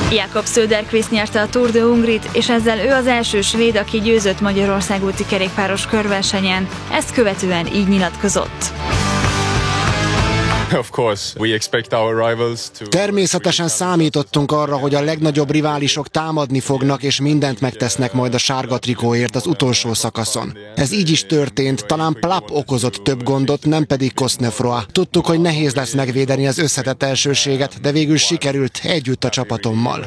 Jakob Söderqvist nyerte a Tour de Hongrit, és ezzel ő az első svéd, aki győzött Magyarország úti kerékpáros körversenyen. Ezt követően így nyilatkozott. Természetesen számítottunk arra, hogy a legnagyobb riválisok támadni fognak, és mindent megtesznek majd a sárga trikóért az utolsó szakaszon. Ez így is történt, talán Plap okozott több gondot, nem pedig Cosnefroy. Tudtuk, hogy nehéz lesz megvédeni az összetett elsőséget, de végül sikerült együtt a csapatommal.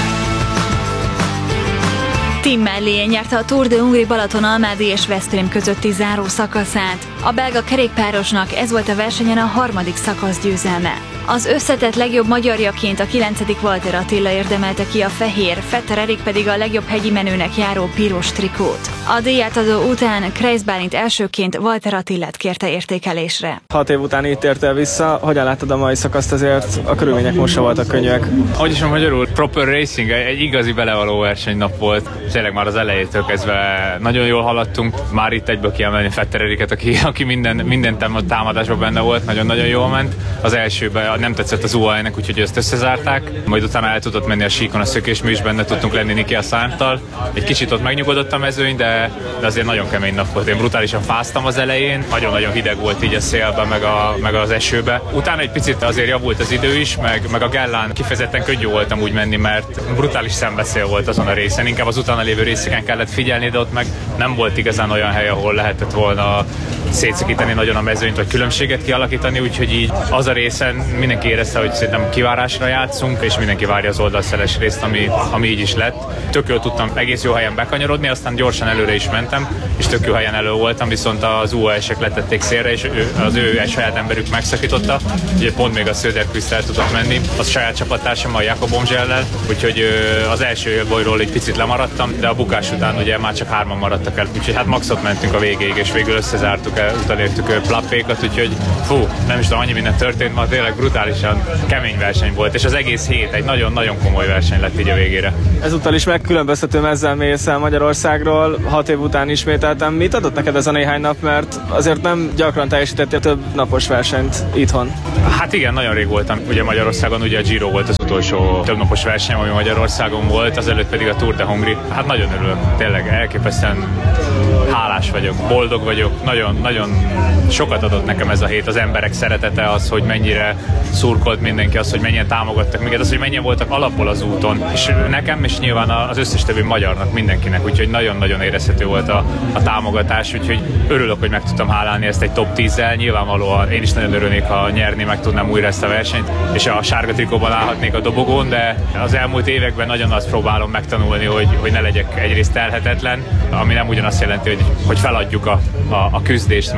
Tim Merlier nyerte a Tour de Hongrie Balaton-Almádi és Veszprém közötti záró szakaszát. A belga kerékpárosnak ez volt a versenyen a harmadik szakasz győzelme. Az összetett legjobb magyarjaként a 9. Walter Attila érdemelte ki a fehér, Vetter Erik pedig a legjobb hegyi menőnek járó piros trikót. A díjátadó után Kreisz Bálint elsőként Walter Attilát kérte értékelésre. 6 év után itt értél vissza, hogyan láttad a mai szakaszt, azért a körülmények most sem voltak könnyűek? Hogy is magyarul, proper racing, egy igazi belevaló versenynap volt. Tényleg már az elejétől kezdve nagyon jól haladtunk, már itt egyből kiemelni Vetter Eriket, aki minden támadásban benne volt, nagyon-nagyon jól ment. Az elsőben nem tetszett az UAE-nek, úgyhogy ezt összezárták. Majd utána el tudott menni a síkon a szökés, mi is benne tudtunk lenni Nikia Sarntal. Egy kicsit ott megnyugodott a mezőny, de azért nagyon kemény nap volt. Én brutálisan fáztam az elején, nagyon-nagyon hideg volt így a szélben, meg az esőbe. Utána egy picit azért javult az idő is, meg a Gellán kifejezetten könnyű voltam úgy menni, mert brutális szembeszél volt azon a részen. Inkább az utána lévő részeken kellett figyelni, de ott meg nem volt igazán olyan hely, ahol lehetett volna szétszakítani nagyon a mezőnyt, vagy különbséget kialakítani, úgyhogy így az a részen mindenki érezte, hogy szerintem kivárásra játszunk, és mindenki várja az oldalszeles részt, ami így is lett. Tök jól tudtam egész jó helyen bekanyarodni, aztán gyorsan előre is mentem, és tök jó helyen elő voltam, viszont az UAE-sek letették szélre, és az ő saját emberük megszakította, ugye pont még a Söderqvist el tudott menni, az saját csapattársam a Jakob Omzsellel, úgyhogy az első élbolyról egy picit lemaradtam, de a bukás után ugye már csak 3-an maradtak el, úgyhogy hát maxot mentünk a végéig, és végül összezártuk, utolértük Plappékat, úgyhogy nem is tudom, annyi minden történt, ma tényleg brutálisan kemény verseny volt, és az egész hét egy nagyon-nagyon komoly verseny lett így a végére. Ezúttal is megkülönböztető mezzel mész el Magyarországról, 6 év után ismételtem. Mit adott neked ez a néhány nap, mert azért nem gyakran teljesítettél több napos versenyt itthon? Hát igen, nagyon rég voltam. Ugye Magyarországon ugye a Giro volt az utolsó többnapos verseny, ami Magyarországon volt, azelőtt pedig a Tour de Hongrie. Hát nagyon örülök, tényleg elképesztően hálás vagyok, boldog vagyok, nagyon sokat adott nekem ez a hét, az emberek szeretete, az, hogy mennyire szurkolt mindenki, az, hogy mennyien támogattak minket, az, hogy mennyien voltak alapból az úton, és nekem, és nyilván az összes többi magyarnak, mindenkinek, úgyhogy nagyon-nagyon érezhető volt a támogatás, úgyhogy örülök, hogy meg tudtam hálálni ezt egy top 10-zel, nyilvánvalóan én is nagyon örülnék, ha nyerni meg tudnám újra ezt a versenyt, és a sárga trikóban állhatnék a dobogón, de az elmúlt években nagyon azt próbálom megtanulni, hogy ne legyek egyrészt telhetetlen, ami nem ugyanazt jelenti, hogy feladjuk a küzdést,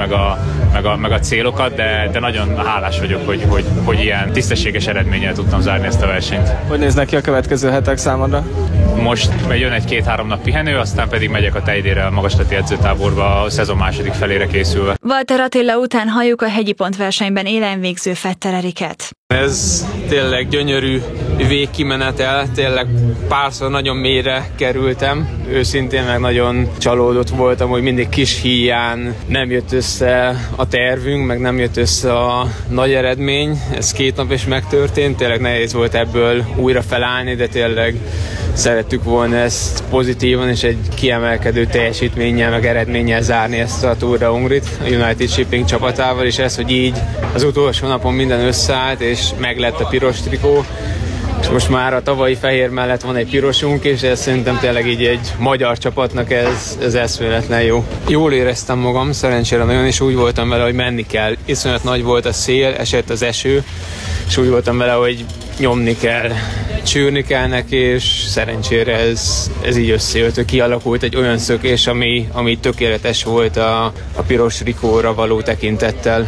meg a célokat, de nagyon hálás vagyok, hogy ilyen tisztességes eredménnyel tudtam zárni ezt a versenyt. Hogy néznek ki a következő hetek számodra? Most jön egy 2-3 nap pihenő, aztán pedig megyek a Tejdére, a magaslati edzőtáborba a szezon második felére készülve. Walter Attila után halljuk a hegyi pontversenyben élen végző Vetter Eriket. Ez tényleg gyönyörű végkimenetel, tényleg párszor nagyon mélyre kerültem. Őszintén meg nagyon csalódott voltam, hogy mindig kis híján nem jött össze a tervünk, meg nem jött össze a nagy eredmény. Ez 2 nap is megtörtént, tényleg nehéz volt ebből újra felállni, de tényleg szerettük volna ezt pozitívan és egy kiemelkedő teljesítménnyel, meg eredménnyel zárni ezt a Tour de Hongrit a United Shipping csapatával, és ez, hogy így az utolsó napon minden összeállt, és meglett a piros trikó, és most már a tavalyi fehér mellett van egy pirosunk, és ez szerintem tényleg így egy magyar csapatnak ez eszméletlen jó. Jól éreztem magam, szerencsére nagyon, és úgy voltam vele, hogy menni kell. Iszonyat nagy volt a szél, esett az eső, és úgy voltam vele, hogy nyomni kell, csűrni kell neki, és szerencsére ez így összejött, hogy kialakult egy olyan szökés, ami tökéletes volt a piros trikóra való tekintettel.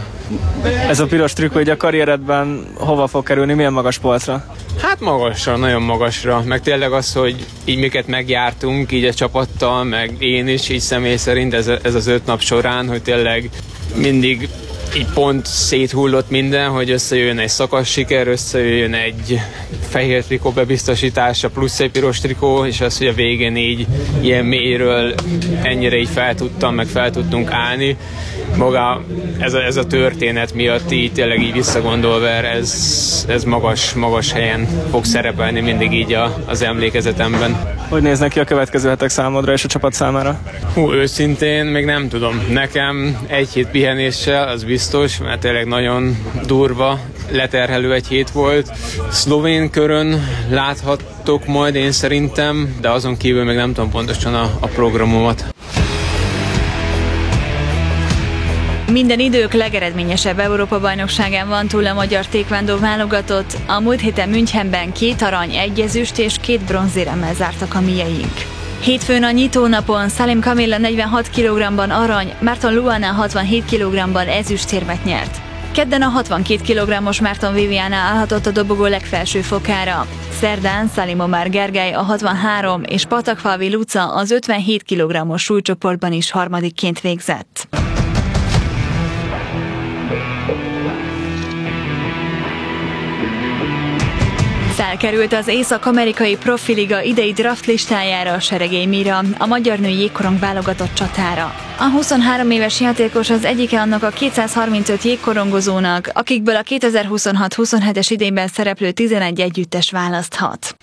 Ez a piros trikó így a karrieredben hova fog kerülni, milyen magas polcra? Hát magasra, nagyon magasra, meg tényleg az, hogy így miket megjártunk, így a csapattal, meg én is így személy szerint ez az 5 nap során, hogy tényleg mindig így pont széthullott minden, hogy összejöjjön egy szakasz siker, összejöjjön egy fehér trikó bebiztosítása, plusz egy piros trikó, és az, hogy a végén így ilyen mélyről ennyire így fel tudtunk állni, maga ez a történet miatt így tényleg így visszagondolva, ez magas helyen fog szerepelni mindig így az emlékezetemben. Hogy néznek ki a következő hetek számodra és a csapat számára? Őszintén még nem tudom. Nekem egy hét pihenéssel, az biztos, mert tényleg nagyon durva, leterhelő egy hét volt. Szlovén körön láthattok majd én szerintem, de azon kívül még nem tudom pontosan a programomat. Minden idők legeredményesebb Európa-bajnokságán van túl a magyar taekwondo válogatott. A múlt héten Münchenben 2 arany, 1 ezüst és 2 bronzéremmel zártak a mieink. Hétfőn a nyitónapon Salim Camilla 46 kg-ban arany, Márton Luana 67 kg-ban ezüstérmet nyert. Kedden a 62 kg-os Márton Viviana állhatott a dobogó legfelső fokára. Szerdán Salim Omar Gergely a 63 és Patakfalvi Luca az 57 kg-os súlycsoportban is harmadikként végzett. Felkerült az észak-amerikai profiliga idei draft listájára Seregély Mira, a magyar női jégkorong válogatott csatára. A 23 éves játékos az egyike annak a 235 jégkorongozónak, akikből a 2026-27-es idényben szereplő 11 együttes választhat.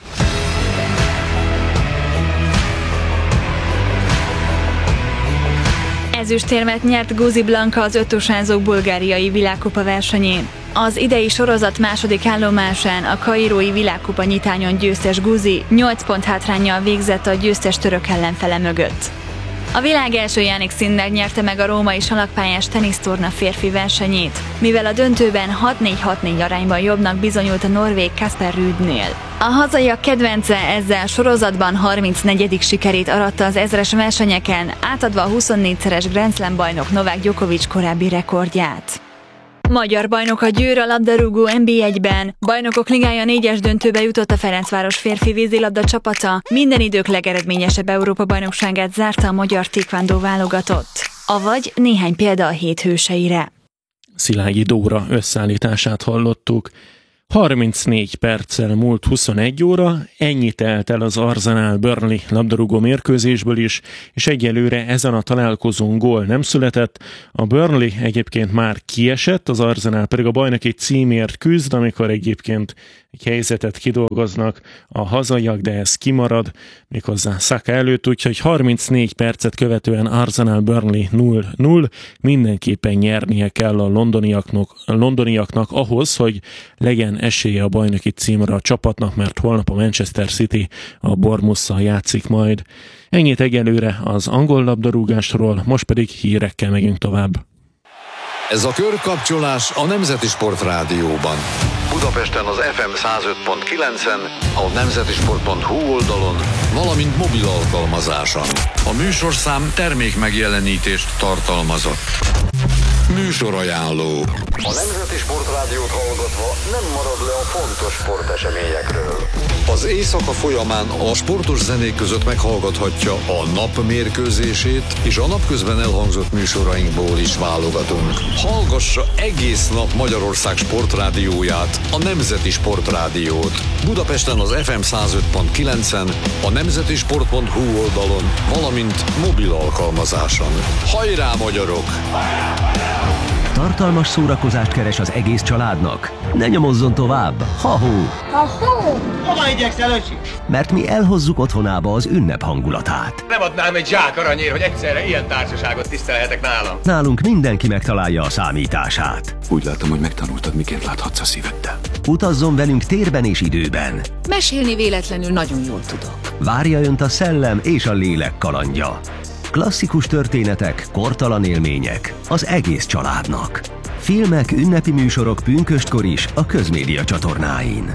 Ezüstérmet nyert Guzi Blanka az öttusázók bulgáriai világkupa versenyén. Az idei sorozat második állomásán a kairói világkupa nyitányon győztes Guzi 8 pont hátránnyal végzett a győztes török ellenfele mögött. A világ első Jannik Sinner nyerte meg a római salakpályás tenisztorna férfi versenyét, mivel a döntőben 6-4-6-4 arányban jobbnak bizonyult a norvég Kasper Rüdnél. A hazaiak kedvence ezzel sorozatban 34. sikerét aratta az ezres versenyeken, átadva a 24-szeres Grand Slam bajnok Novák Djokovic korábbi rekordját. Magyar bajnok a Győr a labdarúgó NB1-ben. Bajnokok ligája 4-es döntőbe jutott a Ferencváros férfi vízilabda csapata. Minden idők legeredményesebb Európa-bajnokságát zárta a magyar taekwondo válogatott. Avagy néhány példa a hét hőseire. Szilágyi Dóra összeállítását hallottuk. 34 perccel múlt 21 óra, ennyi telt el az Arsenal-Burnley labdarúgó mérkőzésből is, és egyelőre ezen a találkozón gól nem született. A Burnley egyébként már kiesett, az Arsenal pedig a bajnoki címért küzd, amikor egyébként egy helyzetet kidolgoznak a hazaiak, de ez kimarad, méghozzá Saka előtt, úgyhogy 34 percet követően Arsenal-Burnley 0-0, mindenképpen nyernie kell a londoniaknak ahhoz, hogy legyen esélye a bajnoki címre a csapatnak, mert holnap a Manchester City a Bournemouth-szal játszik majd. Ennyit egyelőre az angol labdarúgásról, most pedig hírekkel megyünk tovább. Ez a körkapcsolás a Nemzeti Sport Rádióban. Budapesten az FM 105.9-en, a nemzetisport.hu oldalon, valamint mobil alkalmazáson. A műsorszám termékmegjelenítést tartalmazott. Műsorajánló. A Nemzeti Sport Rádiót hallgatva nem marad le a fontos sporteseményekről. Az éjszaka folyamán a sportos zenék között meghallgathatja a nap mérkőzését, és a napközben elhangzott műsorainkból is válogatunk. Hallgassa egész nap Magyarország sportrádióját, a Nemzeti Sport Rádiót. Budapesten az FM 105.9-en, a nemzetisport.hu oldalon, valamint mobil alkalmazáson. Hajrá, magyarok! Tartalmas szórakozást keres az egész családnak? Ne nyomozzon tovább! Ha-hó! Ha-hó! Hova igyekszel, öcsi? Mert mi elhozzuk otthonába az ünnep hangulatát. Nem adnám egy zsák aranyért, hogy egyszerre ilyen társaságot tisztelhetek nálam. Nálunk mindenki megtalálja a számítását. Úgy látom, hogy megtanultad, miként láthatsz a szíveddel. Utazzon velünk térben és időben. Mesélni véletlenül nagyon jól tudok. Várja önt a szellem és a lélek kalandja. Klasszikus történetek, kortalan élmények az egész családnak. Filmek, ünnepi műsorok pünköstkor is a Közmédia csatornáin.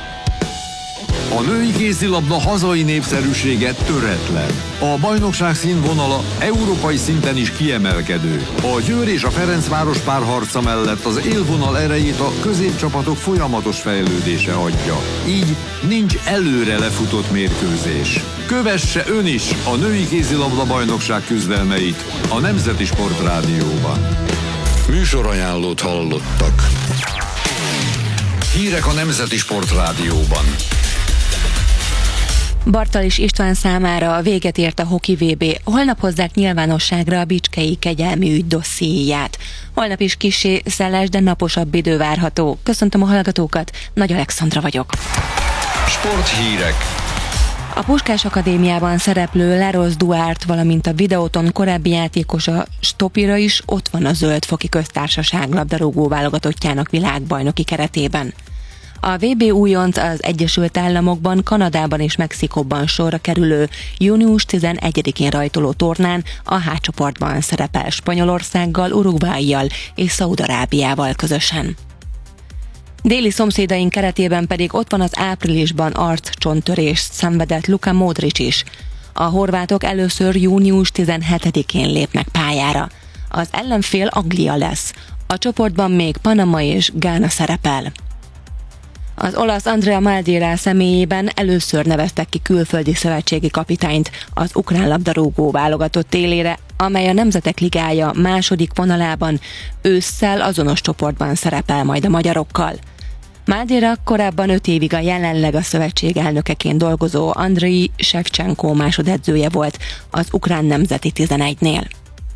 A női kézilabda hazai népszerűsége töretlen. A bajnokság színvonala európai szinten is kiemelkedő. A Győr és a Ferencváros párharca mellett az élvonal erejét a középcsapatok folyamatos fejlődése adja. Így nincs előre lefutott mérkőzés. Kövesse ön is a női kézilabda bajnokság küzdelmeit a Nemzeti Sport Rádióban. Műsorajánlót hallottak. Hírek a Nemzeti Sport Rádióban. Bartalis István számára véget ért a Hoki VB. Holnap hozzák nyilvánosságra a bicskei kegyelmi ügy dossziéját. Holnap is kissé szeles, de naposabb idő várható. Köszöntöm a hallgatókat, Nagy Alexandra vagyok. Sporthírek. A Puskás Akadémiában szereplő Leroz Duarte, valamint a Videóton korábbi játékosa Stopira is ott van a Zöld-foki Köztársaság labdarúgó válogatottjának világbajnoki keretében. A VB újonc az Egyesült Államokban, Kanadában és Mexikóban sorra kerülő június 11-én rajtoló tornán a H csoportban szerepel Spanyolországgal, Uruguayjal és Szaúd-Arábiával közösen. Déli szomszédaink keretében pedig ott van az áprilisban arccsontörést szenvedett Luka Modric is. A horvátok először június 17-én lépnek pályára. Az ellenfél Anglia lesz. A csoportban még Panama és Gána szerepel. Az olasz Andrea Maldera személyében először neveztek ki külföldi szövetségi kapitányt az ukrán labdarúgó válogatott élére, amely a Nemzetek Ligája második vonalában ősszel azonos csoportban szerepel majd a magyarokkal. Maldera korábban 5 évig a jelenleg a szövetség elnökeként dolgozó Andrei Shevchenko másodedzője volt az ukrán nemzeti 11-nél.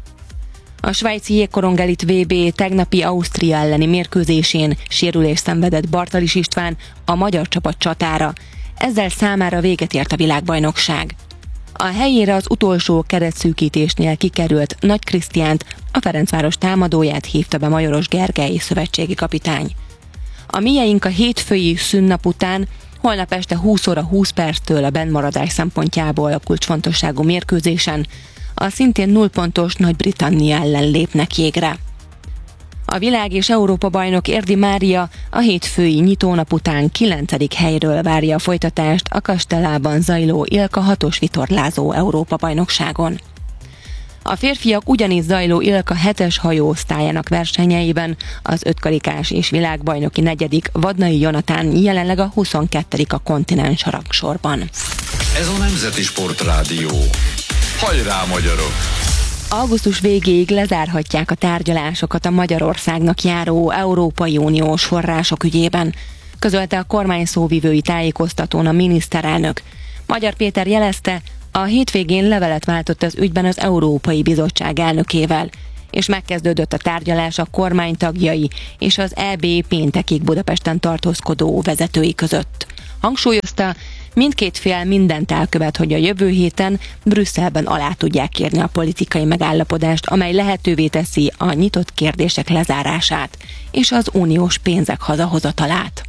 A svájci jégkorong elit VB tegnapi Ausztria elleni mérkőzésén sérülést szenvedett Bartalis István a magyar csapat csatára. Ezzel számára véget ért a világbajnokság. A helyére az utolsó keretszűkítésnél kikerült Nagy Krisztiánt, a Ferencváros támadóját hívta be Majoros Gergely szövetségi kapitány. A mieink a hétfői szünnap után holnap este 20 óra 20 perctől a bennmaradás szempontjából a kulcsfontosságú mérkőzésen a szintén 0 pontos Nagy-Britannia ellen lépnek jégre. A világ és Európa bajnok Érdi Mária a hétfői nyitónap után 9. helyről várja a folytatást a Castellában zajló Ilka 6-os vitorlázó Európa bajnokságon. A férfiak ugyanígy zajló Ilka 7-es hajóosztályának versenyeiben az 5 karikás és világbajnoki 4. Vadnai Jonatán jelenleg a 22. a kontinens rangsorban. Ez a Nemzeti Sportrádió. Hajrá, magyarok! Augusztus végéig lezárhatják a tárgyalásokat a Magyarországnak járó Európai Uniós források ügyében, közölte a kormány szóvivői tájékoztatón a miniszterelnök. Magyar Péter jelezte, a hétvégén levelet váltott az ügyben az Európai Bizottság elnökével, és megkezdődött a tárgyalás a kormány tagjai és az EB péntekig Budapesten tartózkodó vezetői között. Hangsúlyozta, mindkét fél mindent elkövet, hogy a jövő héten Brüsszelben alá tudják írni a politikai megállapodást, amely lehetővé teszi a nyitott kérdések lezárását és az uniós pénzek hazahozatalát.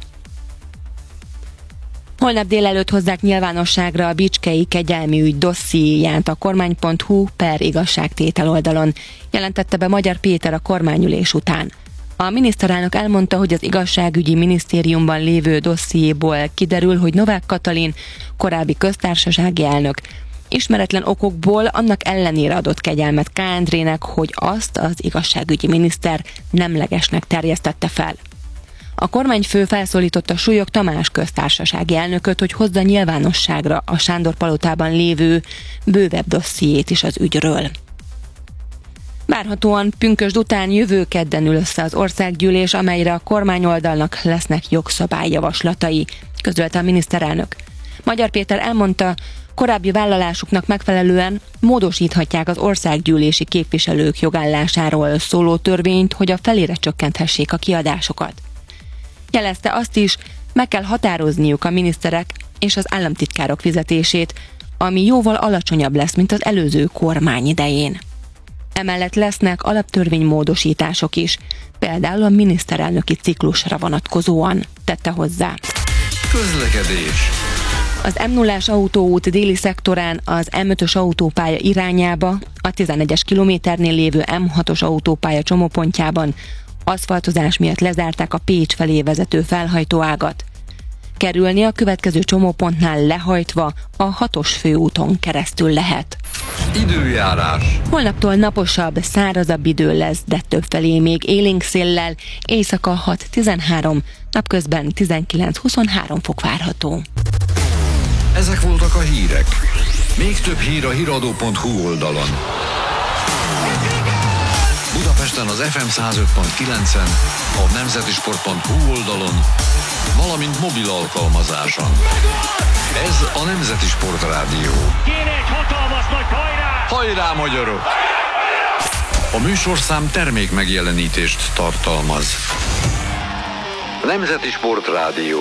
Holnap délelőtt hozzák nyilvánosságra a bicskei kegyelmi ügy dossziéját a kormány.hu per igazságtétel oldalon, jelentette be Magyar Péter a kormányülés után. A miniszterelnök elmondta, hogy az igazságügyi minisztériumban lévő dossziéból kiderül, hogy Novák Katalin, korábbi köztársasági elnök, ismeretlen okokból annak ellenére adott kegyelmet K. Endrének, hogy azt az igazságügyi miniszter nemlegesnek terjesztette fel. A kormányfő felszólította Súlyog Tamás köztársasági elnököt, hogy hozza nyilvánosságra a Sándor palotában lévő bővebb dossziét is az ügyről. Várhatóan pünkösd után jövő kedden ül össze az országgyűlés, amelyre a kormányoldalnak lesznek jogszabályjavaslatai, közölte a miniszterelnök. Magyar Péter elmondta, korábbi vállalásuknak megfelelően módosíthatják az országgyűlési képviselők jogállásáról szóló törvényt, hogy a felére csökkenthessék a kiadásokat. Jelezte azt is, meg kell határozniuk a miniszterek és az államtitkárok fizetését, ami jóval alacsonyabb lesz, mint az előző kormány idején. Emellett lesznek alaptörvénymódosítások is, például a miniszterelnöki ciklusra vonatkozóan, tette hozzá. Közlekedés. Az M0-ás autóút déli szektorán az M5-ös autópálya irányába, a 11-es kilométernél lévő M6-os autópálya csomópontjában aszfaltozás miatt lezárták a Pécs felé vezető felhajtóágat. Kerülni a következő csomópontnál lehajtva a 6-os főúton keresztül lehet. Időjárás. Holnaptól naposabb, szárazabb idő lesz, de többfelé még élénk széllel, éjszaka 6-13, napközben 19-23 fok várható. Ezek voltak a hírek. Még több hír a hiradó.hu oldalon. Budapesten az FM 105.9-en, a nemzetisport.hu oldalon, valamint mobil alkalmazáson. Ez a Nemzeti Sportrádió. Kéne egy hatalmas nagy hajrá! Hajrá, magyarok! A műsorszám termék megjelenítést tartalmaz. Nemzeti Sportrádió.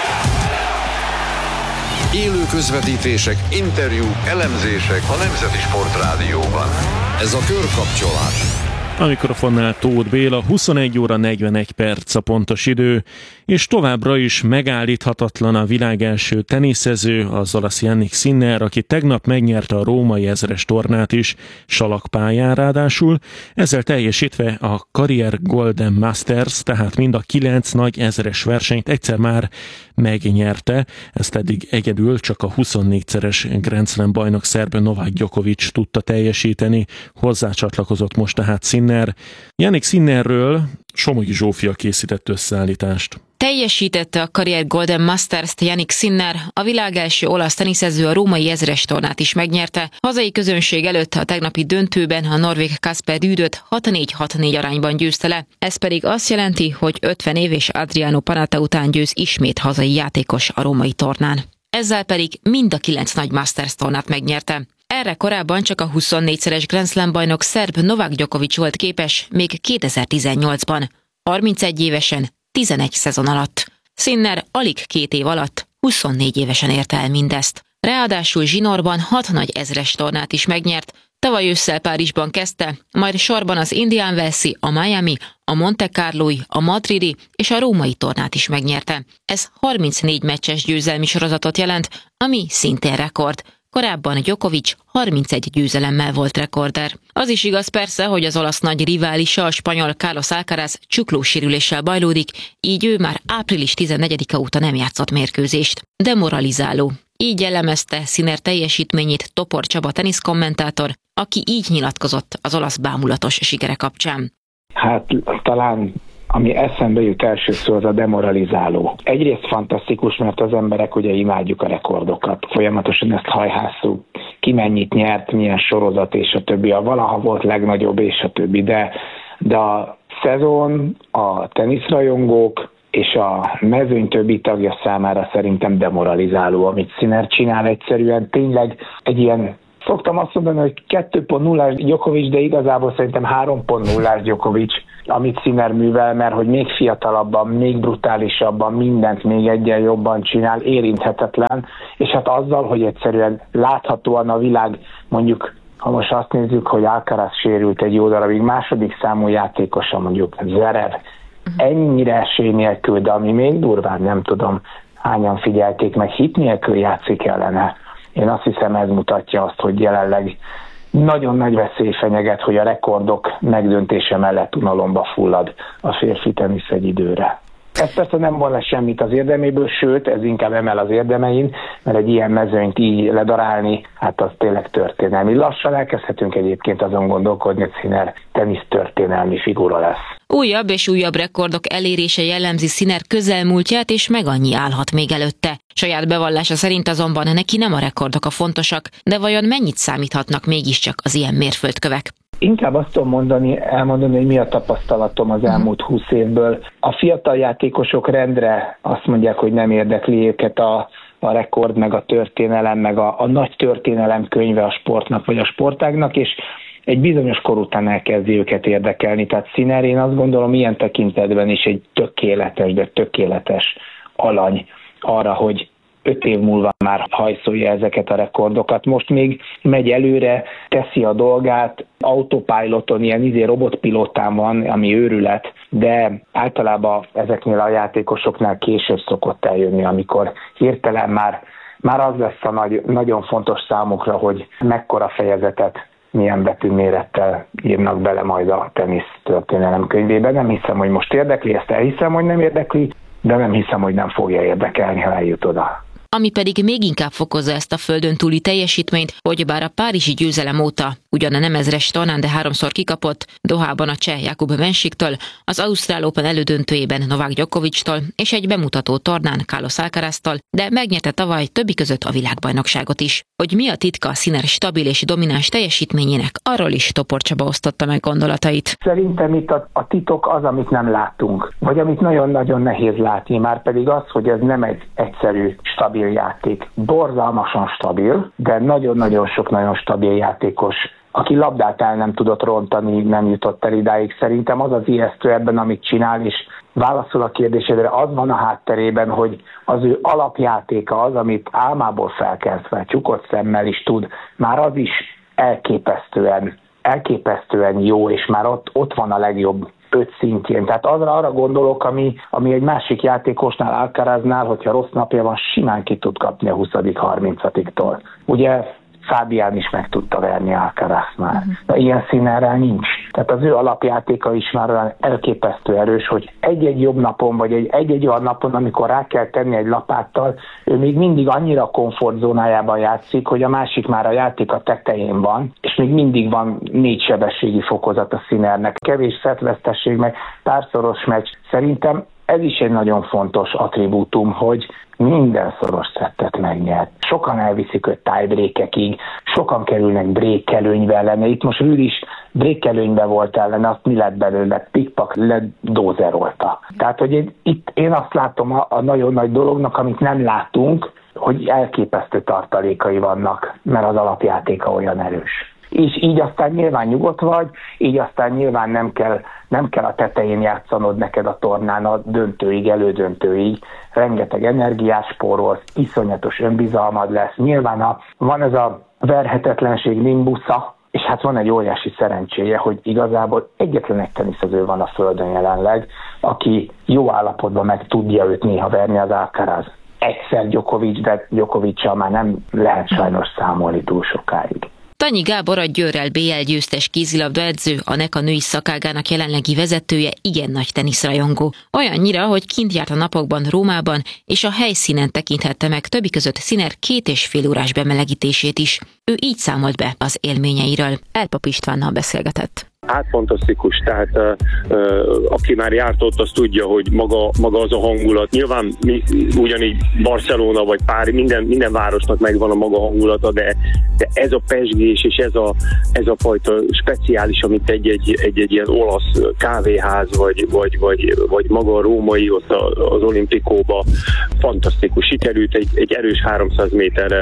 Élő közvetítések, interjúk, elemzések a Nemzeti Sportrádióban. Ez a Körkapcsolás. A mikrofonnál Tóth Béla, 21 óra 41 perc a pontos idő, és továbbra is megállíthatatlan a világ első teniszező, az olasz Jannik Sinner, aki tegnap megnyerte a római ezres tornát is, salakpályán ráadásul, ezzel teljesítve a Career Golden Masters, tehát mind a 9 nagy ezres versenyt egyszer már megnyerte, ezt eddig egyedül csak a 24-szeres Grand Slam bajnok szerb Novák Djokovic tudta teljesíteni, hozzácsatlakozott most tehát Sinner. Jannik Sinnerről Somogyi Zsófia készített összeállítást. Teljesítette a Career Golden Masters-t Jannik Sinner, a világ első olasz teniszező a római ezres tornát is megnyerte. Hazai közönség előtt a tegnapi döntőben a norvég Casper Rüdöt 6-4-6-4 arányban győzte le. Ez pedig azt jelenti, hogy 50 év és Adriano Panatta után győz ismét hazai játékos a római tornán. Ezzel pedig mind a 9 nagy Masters tornát megnyerte. Erre korábban csak a 24-szeres Grand Slam bajnok szerb Novák Djokovic volt képes még 2018-ban, 31 évesen, 11 szezon alatt. Sinner alig 2 év alatt, 24 évesen érte el mindezt. Ráadásul zsinórban 6 nagy ezres tornát is megnyert, tavaly ősszel Párizsban kezdte, majd sorban az Indian Wells-i, a Miami, a Monte Carlói, a madridi és a római tornát is megnyerte. Ez 34 meccses győzelmi sorozatot jelent, ami szintén rekord. Korábban Djokovic 31 győzelemmel volt rekorder. Az is igaz persze, hogy az olasz nagy riválisa, a spanyol Carlos Alcaraz csuklósérüléssel bajlódik, így ő már április 14-e óta nem játszott mérkőzést. Demoralizáló. Így jellemezte Sinner teljesítményét Topor Csaba teniszkommentátor, aki így nyilatkozott az olasz bámulatos sikere kapcsán. Hát talán ami eszembe jut első szó, az a demoralizáló. Egyrészt fantasztikus, mert az emberek ugye imádjuk a rekordokat. Folyamatosan ezt hajhásszuk, ki mennyit nyert, milyen sorozat és a többi. A valaha volt legnagyobb és a többi. De a szezon, a teniszrajongók és a mezőny többi tagja számára szerintem demoralizáló, amit Sinner csinál egyszerűen. Tényleg egy ilyen, szoktam azt mondani, hogy 2.0-ás Djokovic, de igazából szerintem 3.0-ás Djokovic, amit Sinner művel, mert hogy még fiatalabban, még brutálisabban, mindent még egyen jobban csinál, érinthetetlen, és hát azzal, hogy egyszerűen láthatóan a világ, mondjuk, ha most azt nézzük, hogy Alcaraz sérült egy jó darabig, második számú játékosa, mondjuk Zverev, ennyire esély nélkül, de ami még durvább, nem tudom, hányan figyelték meg, hit nélkül játszik ellene. Én azt hiszem, ez mutatja azt, hogy jelenleg nagyon nagy veszély fenyeget, hogy a rekordok megdöntése mellett unalomba fullad a férfi tenisz egy időre. Ez persze nem von le semmit az érdeméből, sőt, ez inkább emel az érdemein, mert egy ilyen mezőnyt így ledarálni, hát az tényleg történelmi. Lassan elkezdhetünk egyébként azon gondolkodni, hogy Sinner tenisz történelmi figura lesz. Újabb és újabb rekordok elérése jellemzi Sinner közelmúltját, és meg annyi állhat még előtte. Saját bevallása szerint azonban neki nem a rekordok a fontosak, de vajon mennyit számíthatnak mégiscsak az ilyen mérföldkövek? Inkább azt tudom elmondani, hogy mi a tapasztalatom az elmúlt 20 évből. A fiatal játékosok rendre azt mondják, hogy nem érdekli őket a rekord, meg a történelem, meg a nagy történelem könyve a sportnak, vagy a sportágnak, és egy bizonyos kor után elkezdi őket érdekelni. Tehát Sinner, én azt gondolom, ilyen tekintetben is egy tökéletes, de tökéletes alany arra, hogy 5 év múlva már hajszolja ezeket a rekordokat. Most még megy előre, teszi a dolgát, autopiloton, ilyen robotpilótán van, ami őrület, de általában ezeknél a játékosoknál később szokott eljönni, amikor hirtelen már az lesz a nagyon fontos számukra, hogy mekkora fejezetet, milyen betűmérettel írnak bele majd a tenisz történelem könyvébe. Nem hiszem, hogy most érdekli, ezt elhiszem, hogy nem érdekli, de nem hiszem, hogy nem fogja érdekelni, ha eljut oda. Ami pedig még inkább fokozza ezt a földön túli teljesítményt, hogy bár a párizsi győzelem óta ugyan a nem ezres tornán, de 3-szor kikapott, Dohában a cseh Jakub Mensiktől, az Ausztrál Open elődöntőjében Novák Djokovictól és egy bemutató tornán Carlos Alcaraztól, de megnyerte tavaly többi között a világbajnokságot is. Hogy mi a titka a Sinner stabil és domináns teljesítményének, arról is Topor Csaba osztotta meg gondolatait. Szerintem itt a titok az, amit nem látunk, vagy amit nagyon-nagyon nehéz látni, már pedig az, hogy ez nem egy egyszerű, stabil stabil játék, borzalmasan stabil, de nagyon-nagyon sok nagyon stabil játékos, aki labdát el nem tudott rontani, nem jutott el idáig. Szerintem az az ijesztő ebben, amit csinál, és válaszol a kérdésedre, az van a hátterében, hogy az ő alapjátéka az, amit álmából felkelt fel, csukott szemmel is tud, már az is elképesztően jó, és már ott van a legjobb 5 szintjén. Tehát arra gondolok, ami egy másik játékosnál, Alcaraznál, hogyha rossz napja van, simán ki tud kapni a 20-30-tól. Ugye Fábián is meg tudta verni Alcarazt már. De ilyen Sinnerrel nincs. Tehát az ő alapjátéka is már olyan elképesztő erős, hogy egy-egy jobb napon, vagy egy-egy olyan napon, amikor rá kell tenni egy lapáttal, ő még mindig annyira a komfortzónájában játszik, hogy a másik már a játék a tetején van, és még mindig van 4 sebességi fokozat a Sinnernek. Kevés szettvesztesség, meg párszoros meccs. Szerintem ez is egy nagyon fontos attribútum, hogy minden szoros szettet megnyert. Sokan elviszik őt tiebreakekig, sokan kerülnek break előnybe ellene. Itt most Rüd is break előnybe volt ellene, azt mi lett belőle? Pikpak ledózerolta. Tehát, hogy itt én azt látom a nagyon nagy dolognak, amit nem látunk, hogy elképesztő tartalékai vannak, mert az alapjátéka olyan erős. És így aztán nyilván nyugodt vagy, így aztán nyilván nem kell a tetején játszanod neked a tornán a döntőig, elődöntőig. Rengeteg energiás spórolsz, iszonyatos önbizalmad lesz. Nyilván van ez a verhetetlenség nimbusza, és hát van egy óriási szerencséje, hogy igazából egyetlen egy teniszező van a földön jelenleg, aki jó állapotban meg tudja őt néha verni, az Alcaraz. Egyszer Djokovic, de Djokoviccal már nem lehet sajnos számolni túl sokáig. Tanyi Gábor, a Győrrel BL győztes kézilabda edző, a NECA női szakágának jelenlegi vezetője, igen nagy teniszrajongó. Olyannyira, hogy kint járt a napokban Rómában, és a helyszínen tekinthette meg többi között Sinner 2,5 órás bemelegítését is. Ő így számolt be az élményeiről. Elpap Istvánnal beszélgetett. Hát fantasztikus, tehát aki már járt ott, az tudja, hogy maga az a hangulat. Nyilván ugyanígy Barcelona vagy Párizs, minden városnak megvan a maga hangulata, de ez a pezsgés és ez a fajta speciális, amit egy ilyen olasz kávéház vagy maga a római ott az Olimpikóba, fantasztikus. Sikerült egy erős 300 méterre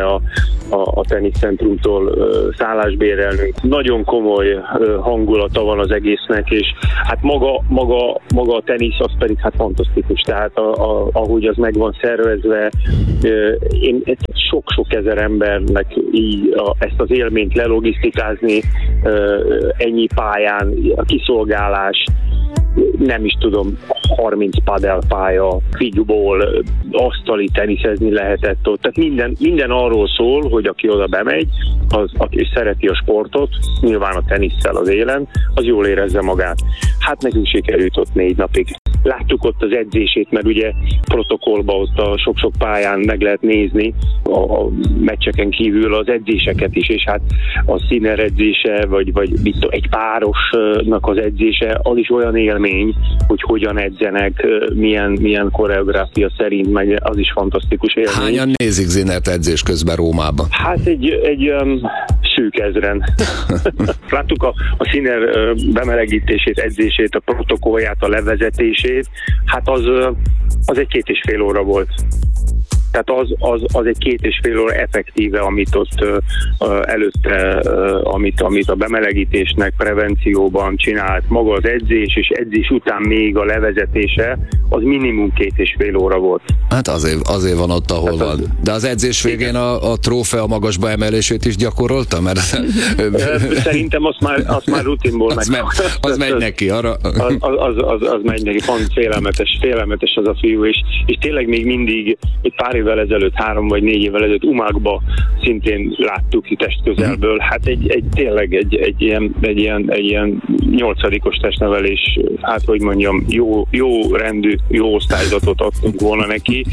a teniszcentrumtól szállást nagyon komoly hangulata van az egésznek, és hát maga a tenisz az pedig hát fantasztikus, tehát ahogy az meg van szervezve, én sok-sok ezer embernek így ezt az élményt lelogisztikázni, ennyi pályán, a kiszolgálás, nem is tudom, 30 padelpálya, figyból, asztali teniszezni lehetett ott. Tehát minden arról szól, hogy aki oda bemegy, aki szereti a sportot, nyilván a tenisszel az élen, az jól érezze magát. Hát nekünk sikerült ott 4 napig. Láttuk ott az edzését, mert ugye protokollban ott a sok-sok pályán meg lehet nézni a meccseken kívül az edzéseket is, és hát a Sinner edzése, vagy egy párosnak az edzése, az is olyan élmény, hogy hogyan edzenek, milyen koreográfia szerint, meg az is fantasztikus élmény. Hányan nézik Sinnert edzés közben Rómában? Hát egy szűk ezren. Láttuk a Sinner bemelegítését, edzését, a protokollját, a levezetését, hát az egy 2,5 óra volt. Tehát az egy 2,5 óra effektíve, amit ott előtte, amit a bemelegítésnek prevencióban csinált, maga az edzés, és edzés után még a levezetése, az minimum 2,5 óra volt. Hát azért van ott, ahol van. De az edzés végén a trófea magasba emelését is gyakorolta? Mert szerintem azt már rutinból az megy neki, arra. Az megy neki, félelmetes az a fiú, és tényleg még mindig egy pár évvel ezelőtt, 3 vagy 4 évvel ezelőtt Umákba szintén láttuk ki testközelből. Hát tényleg egy ilyen 8-os testnevelés, hát hogy mondjam, jó rendű, jó osztályzatot adtunk volna neki,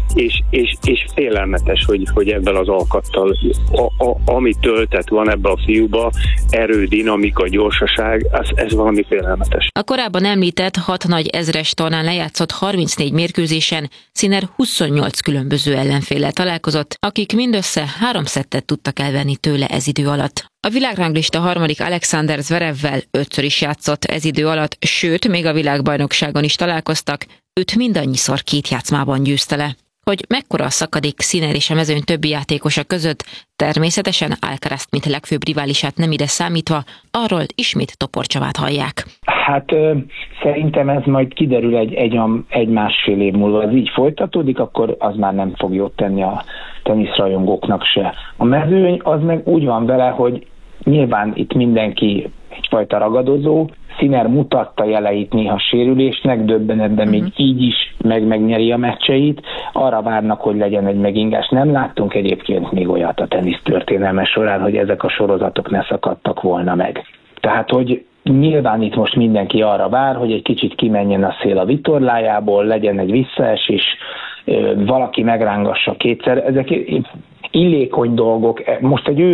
és félelmetes, hogy ebben az alkattal, ami töltet van ebben a fiúba, erő, dinamika, gyorsaság, ez valami félelmetes. A korábban említett 6 nagy ezres tornán lejátszott 34 mérkőzésen Sinner 28 különböző ellenféllel találkozott, akik mindössze 3 szettet tudtak elvenni tőle ez idő alatt. A világranglista harmadik Alexander Zverevvel 5-ször is játszott ez idő alatt, sőt, még a világbajnokságon is találkoztak, őt mindannyiszor 2 játszmában győzte le. Hogy mekkora a szakadék Sinner és a mezőny többi játékosa között, természetesen Alcarazt, mint legfőbb riválisát nem ide számítva, arról ismét Topor Csabát hallják. Hát szerintem ez majd kiderül egy másfél év múlva. Ez így folytatódik, akkor az már nem fog jót tenni a teniszrajongóknak se. A mezőny az meg úgy van vele, hogy nyilván itt mindenki egyfajta ragadozó, Sinner mutatta jeleit néha sérülésnek, döbbenetben még így is megnyeri a meccseit, arra várnak, hogy legyen egy megingás. Nem láttunk egyébként még olyat a tenisz történelme során, hogy ezek a sorozatok ne szakadtak volna meg. Tehát, hogy nyilván itt most mindenki arra vár, hogy egy kicsit kimenjen a szél a vitorlájából, legyen egy visszaesés, valaki megrángassa kétszer. Ezek illékony dolgok, most egy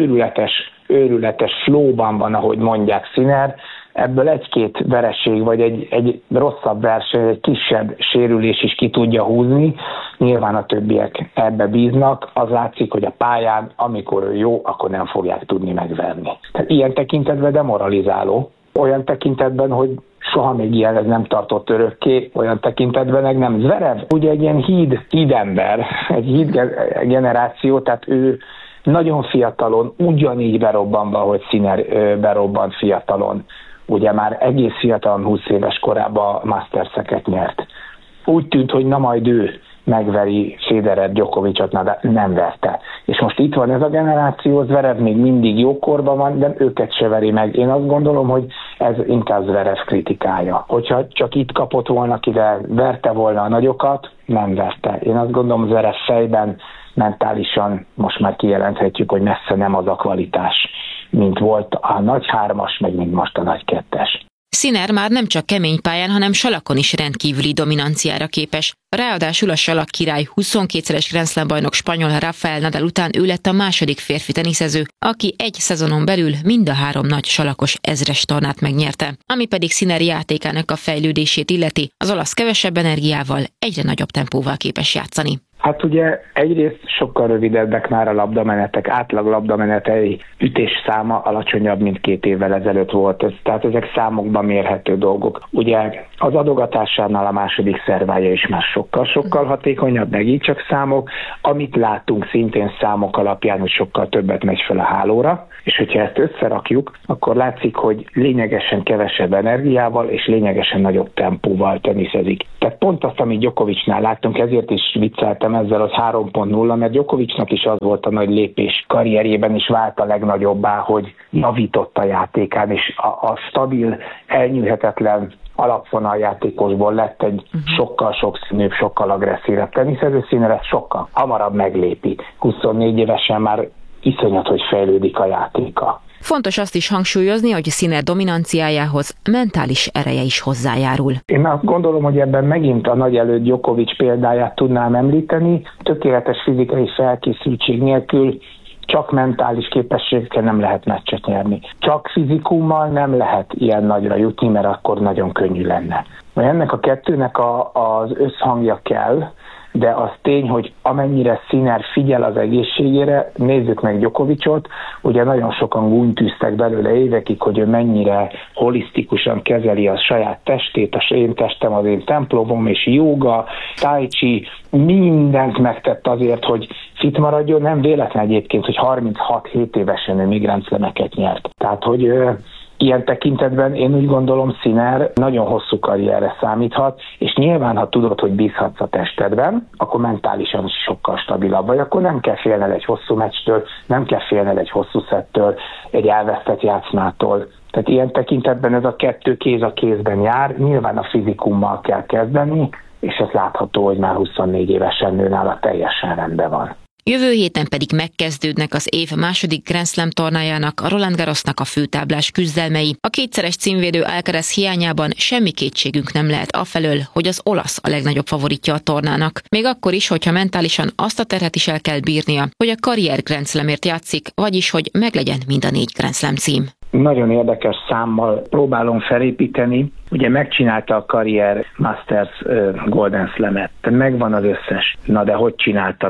őrületes flowban van, ahogy mondják Sinner, ebből egy-két vereség, vagy egy rosszabb verseny, egy kisebb sérülés is ki tudja húzni. Nyilván a többiek ebbe bíznak, az látszik, hogy a pályán, amikor ő jó, akkor nem fogják tudni megverni. Tehát ilyen tekintetben demoralizáló. Olyan tekintetben, hogy soha még ilyen ez nem tartott örökké, olyan tekintetben meg nem. Zverev ugye egy ilyen hídember, egy híd generáció, tehát ő nagyon fiatalon, ugyanígy berobbanva, hogy Sinner berobbant fiatalon. Ugye már egész fiatalon 20 éves korában Masters-eket nyert. Úgy tűnt, hogy na majd ő megveri Federer, Djokovicot, de nem verte. És most itt van ez a generáció, Zverev még mindig jókorban van, de őket se veri meg. Én azt gondolom, hogy ez inkább Zverev kritikája. Hogyha csak itt kapott volna, ide verte volna a nagyokat, nem verte. Én azt gondolom, Zverev fejben, mentálisan most már kijelenthetjük, hogy messze nem az a kvalitás, mint volt a nagy hármas, meg mint most a nagy kettes. Sinner már nem csak kemény pályán, hanem salakon is rendkívüli dominanciára képes. Ráadásul a salak király 22-szeres Grand Slam bajnok spanyol Rafael Nadal után ő lett a második férfi teniszező, aki egy szezonon belül mind a 3 nagy salakos ezres tornát megnyerte. Ami pedig Sinner játékának a fejlődését illeti, az olasz kevesebb energiával, egyre nagyobb tempóval képes játszani. Hát ugye egyrészt sokkal rövidebbek már a labdamenetek, átlag labdamenetei ütésszáma alacsonyabb, mint 2 évvel ezelőtt volt. Tehát ezek számokban mérhető dolgok. Ugye az adogatásánál a második szervája is már sokkal hatékonyabb, meg így csak számok. Amit látunk szintén számok alapján, hogy sokkal többet megy fel a hálóra, és hogyha ezt összerakjuk, akkor látszik, hogy lényegesen kevesebb energiával és lényegesen nagyobb tempóval teniszezik. Tehát pont azt, amit Djokovicnál láttunk, ezért is vicceltem ezzel az 3.0, mert Djokovicnak is az volt a nagy lépés karrierjében, is vált a legnagyobbá, hogy javított a játékán, és a stabil, elnyűhetetlen alapvonaljátékosból lett egy sokkal sokszínűbb, sokkal agresszívebb teniszező. Sinner sokkal hamarabb meglépi. 24 évesen már iszonyat, hogy fejlődik a játéka. Fontos azt is hangsúlyozni, hogy Sinner dominanciájához mentális ereje is hozzájárul. Én azt gondolom, hogy ebben megint a nagy előtt Djokovic példáját tudnám említeni. Tökéletes fizikai felkészültség nélkül csak mentális képességekkel nem lehet meccset nyerni. Csak fizikummal nem lehet ilyen nagyra jutni, mert akkor nagyon könnyű lenne. Ennek a kettőnek az összhangja kell, de az tény, hogy amennyire Sinner figyel az egészségére, nézzük meg Djokovicot, ugye nagyon sokan gúnytűztek belőle évekig, hogy ő mennyire holisztikusan kezeli a saját testét, az én testem az én templomom, és jóga, tai chi, mindent megtett azért, hogy fit maradjon, nem véletlen egyébként, hogy 36-7 évesen ő még Grand Slameket nyert. Tehát, hogy ilyen tekintetben én úgy gondolom, Sinner nagyon hosszú karrierre számíthat, és nyilván, ha tudod, hogy bízhatsz a testedben, akkor mentálisan is sokkal stabilabb vagy, akkor nem kell félned egy hosszú meccstől, nem kell félned egy hosszú szettől, egy elvesztett játszmától. Tehát ilyen tekintetben ez a kettő kéz a kézben jár, nyilván a fizikummal kell kezdeni, és ez látható, hogy már 24 évesen nő nála teljesen rendben van. Jövő héten pedig megkezdődnek az év második Grand Slam tornájának, a Roland Garrosnak a főtáblás küzdelmei. A kétszeres címvédő Alcaraz hiányában semmi kétségünk nem lehet afelől, hogy az olasz a legnagyobb favoritja a tornának. Még akkor is, hogyha mentálisan azt a terhet is el kell bírnia, hogy a karrier Grand Slamért játszik, vagyis hogy meglegyen mind a 4 Grand Slam cím. Nagyon érdekes számmal próbálom felépíteni. Ugye megcsinálta a karrier Masters Golden Slam-et. Megvan az összes. Na de hogy csinálta meg?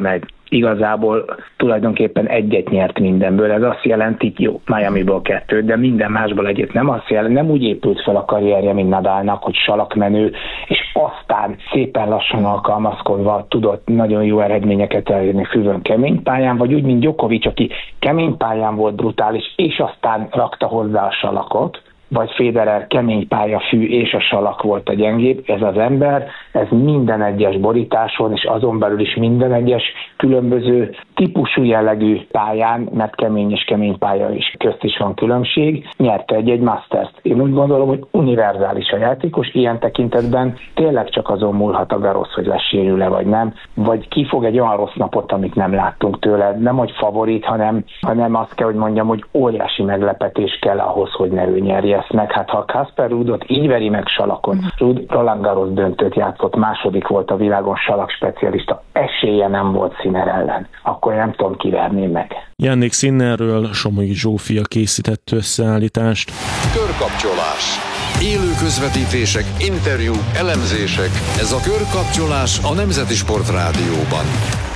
igazából tulajdonképpen egyet nyert mindenből. Ez azt jelenti, jó, Miamiból 2, de minden másból egyet. Nem azt jelenti, nem úgy épült fel a karrierje, mint Nadalnak, hogy salakmenő, és aztán szépen lassan alkalmazkodva tudott nagyon jó eredményeket elérni füvön kemény pályán, vagy úgy, mint Djokovic, aki kemény pályán volt brutális, és aztán rakta hozzá a salakot, vagy Federer kemény pályafű és a salak volt a gyengébb. Ez az ember, ez minden egyes borításon, és azon belül is minden egyes különböző típusú jellegű pályán, mert kemény és kemény pálya is közt is van különbség, nyerte egy Masters-t. Én úgy gondolom, hogy univerzális a játékos, ilyen tekintetben tényleg csak azon múlhat a Garros, hogy lesérül-e vagy nem, vagy ki fog egy olyan rossz napot, amit nem láttunk tőle, nem hogy favorit, hanem azt kell, hogy mondjam, hogy óriási meglepetés kell ahhoz, hogy ne ő nyerje ezt meg. Hát ha Casper Ruudot így veri meg salakon, Ruud Roland Garros döntőt játszott, második volt a világon salak specialista, esélye nem volt Sinner ellen, akkor nem tudom, kiverni meg. Jannik Sinnerről Somogyi Zsófia készített összeállítást. Körkapcsolás. Élő közvetítések, interjúk, elemzések. Ez a Körkapcsolás a Nemzeti Sportrádióban.